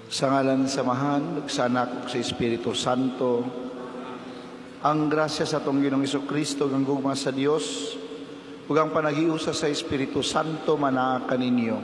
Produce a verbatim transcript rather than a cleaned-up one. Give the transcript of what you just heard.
Sa ngalan sa Samahan, sa Anak, ug sa Espiritu Santo, ang grasya sa atong Ginoong Jesucristo, ang gugma sa Dios, ug ang panagiusa sa Espiritu Santo manaa kaninyo.